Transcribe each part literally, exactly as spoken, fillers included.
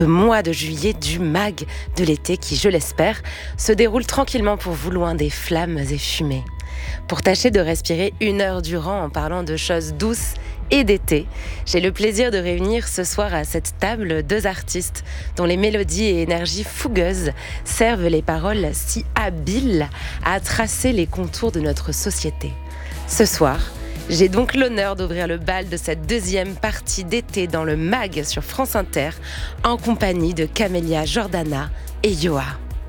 Le mois de juillet du mag de l'été qui, je l'espère, se déroule tranquillement pour vous loin des flammes et fumées. Pour tâcher de respirer une heure durant en parlant de choses douces et d'été, j'ai le plaisir de réunir ce soir à cette table deux artistes dont les mélodies et énergies fougueuses servent les paroles si habiles à tracer les contours de notre société. Ce soir, j'ai donc l'honneur d'ouvrir le bal de cette deuxième partie d'été dans le mag sur France Inter en compagnie de Camélia Jordana et Yoa.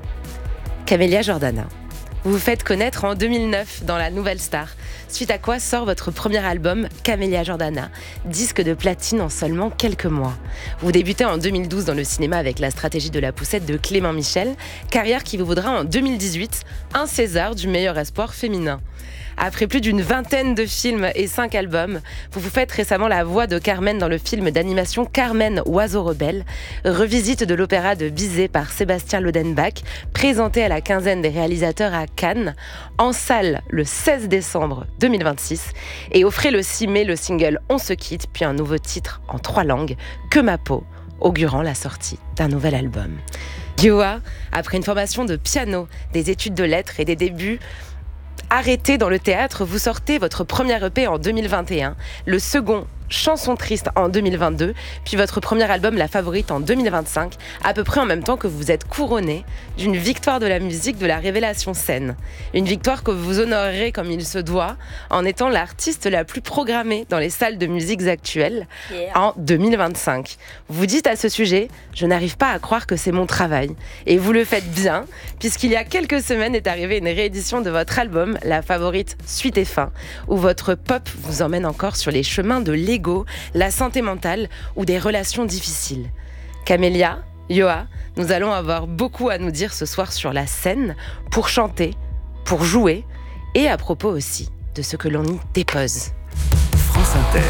Camélia Jordana, vous vous faites connaître en deux mille neuf dans La Nouvelle Star, suite à quoi sort votre premier album, Camélia Jordana, disque de platine en seulement quelques mois. Vous débutez en deux mille douze dans le cinéma avec La stratégie de la poussette de Clément Michel, carrière qui vous vaudra en deux mille dix-huit un César du meilleur espoir féminin. Après plus d'une vingtaine de films et cinq albums, vous vous faites récemment la voix de Carmen dans le film d'animation Carmen, Oiseau rebelle, revisite de l'opéra de Bizet par Sébastien Lodenbach, présenté à la quinzaine des réalisateurs à Cannes, en salle le seize décembre deux mille vingt-six, et offrez le six mai le single On se quitte, puis un nouveau titre en trois langues, Que ma peau, augurant la sortie d'un nouvel album. Yoa, après une formation de piano, des études de lettres et des débuts arrêté dans le théâtre, vous sortez votre premier E P en deux mille vingt et un, le second Chanson triste en deux mille vingt-deux, puis votre premier album La Favorite en deux mille vingt-cinq, à peu près en même temps que vous êtes couronné d'une victoire de la musique de la Révélation Scène. Une victoire que vous honorerez comme il se doit en étant l'artiste la plus programmée dans les salles de musique actuelles yeah. en deux mille vingt-cinq. Vous dites à ce sujet, je n'arrive pas à croire que c'est mon travail. Et vous le faites bien, puisqu'il y a quelques semaines est arrivée une réédition de votre album, La Favorite Suite et Fin, où votre pop vous emmène encore sur les chemins de l'ego, la santé mentale ou des relations difficiles. Camélia, Yoa, nous allons avoir beaucoup à nous dire ce soir sur la scène, pour chanter, pour jouer et à propos aussi de ce que l'on y dépose. France Inter.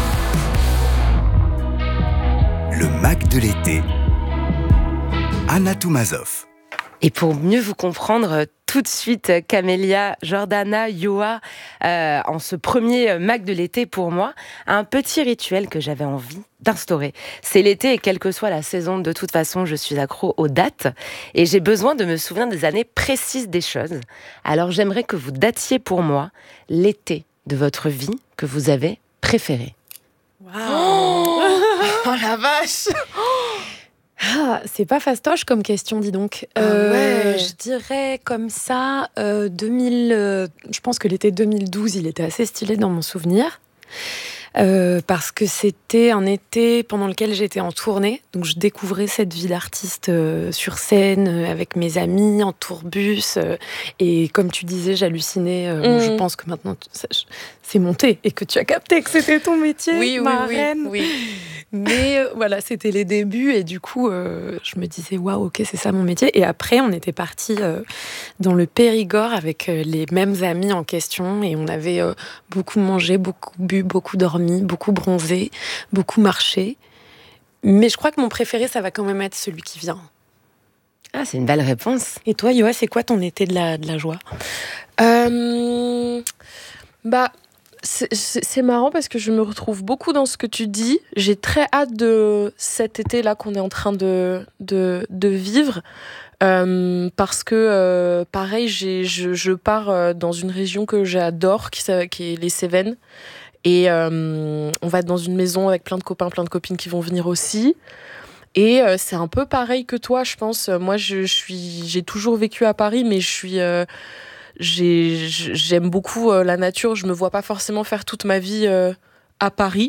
Le mag de l'été. Anna Toumazov. Et pour mieux vous comprendre tout de suite, Camélia Jordana, Yoa, euh, en ce premier mag de l'été pour moi, un petit rituel que j'avais envie d'instaurer. C'est l'été et quelle que soit la saison, de toute façon, je suis accro aux dates et j'ai besoin de me souvenir des années précises des choses. Alors j'aimerais que vous datiez pour moi l'été de votre vie que vous avez préféré. Waouh. Oh, oh la vache. Ah, c'est pas fastoche comme question, dis donc. Ah euh, ouais. Je dirais comme ça, euh, deux mille, euh, je pense que l'été deux mille douze, il était assez stylé dans mon souvenir. Euh, parce que c'était un été pendant lequel j'étais en tournée. Donc je découvrais cette vie d'artiste euh, sur scène, euh, avec mes amis, en tourbus. Euh, et comme tu disais, j'hallucinais. Euh, mmh. bon, je pense que maintenant, ça, c'est monté et que tu as capté que c'était ton métier, oui, ma oui, reine. Oui, oui. Mais euh, voilà, c'était les débuts. Et du coup, euh, je me disais, waouh, ok, c'est ça mon métier. Et après, on était partis euh, dans le Périgord avec euh, les mêmes amis en question. Et on avait euh, beaucoup mangé, beaucoup bu, beaucoup dormi, beaucoup bronzé, beaucoup marché. Mais je crois que mon préféré, ça va quand même être celui qui vient. Ah, c'est une belle réponse. Et toi, Yoa, c'est quoi ton été de la, de la joie ? euh, Bah, c'est, c'est, c'est marrant parce que je me retrouve beaucoup dans ce que tu dis. J'ai très hâte de cet été-là qu'on est en train de, de, de vivre. Euh, parce que, euh, pareil, j'ai, je, je pars dans une région que j'adore, qui, qui est les Cévennes. Et euh, on va être dans une maison avec plein de copains, plein de copines qui vont venir aussi. Et euh, c'est un peu pareil que toi, je pense. Moi, je, je suis, j'ai toujours vécu à Paris, mais je suis, euh, j'ai, j'aime beaucoup euh, la nature. Je me vois pas forcément faire toute ma vie euh, à Paris.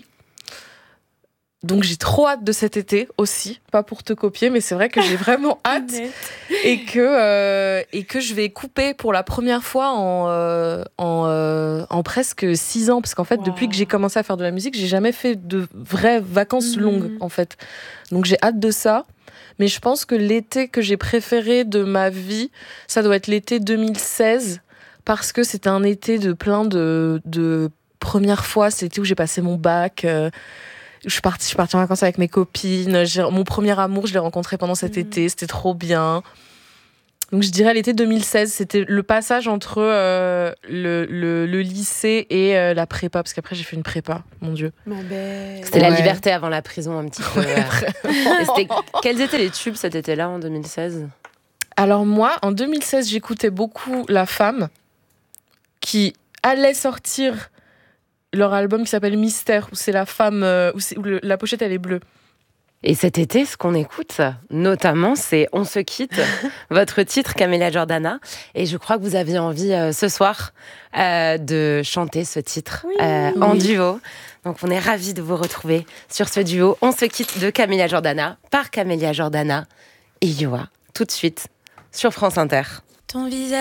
Donc j'ai trop hâte de cet été aussi, pas pour te copier, mais c'est vrai que j'ai vraiment hâte et que euh, et que je vais couper pour la première fois en euh, en, euh, en presque six ans, parce qu'en fait wow. depuis que j'ai commencé à faire de la musique, j'ai jamais fait de vraies vacances mmh. longues en fait. Donc j'ai hâte de ça, mais je pense que l'été que j'ai préféré de ma vie, ça doit être l'été deux mille seize, parce que c'était un été de plein de de premières fois. C'était l'été où j'ai passé mon bac. Euh, Je suis partie, je suis partie en vacances avec mes copines. J'ai, mon premier amour, je l'ai rencontré pendant cet mmh. été. C'était trop bien. Donc je dirais l'été deux mille seize, c'était le passage entre euh, le, le, le lycée et euh, la prépa, parce qu'après j'ai fait une prépa, mon Dieu. C'était Ouais. la liberté avant la prison un petit peu. Ouais, Et c'était- Quels étaient les tubes cet été-là en deux mille seize? Alors moi, en deux mille seize, j'écoutais beaucoup La Femme, qui allait sortir leur album qui s'appelle Mystère, où c'est la femme, euh, où, c'est- où le- la pochette elle est bleue. Et cet été, ce qu'on écoute, notamment, c'est On se quitte, votre titre, Camélia Jordana. Et je crois que vous aviez envie, euh, ce soir, euh, de chanter ce titre euh, en Oui. duo. Donc, on est ravis de vous retrouver sur ce duo On se quitte de Camélia Jordana, par Camélia Jordana et Yoa, tout de suite, sur France Inter. Ton visage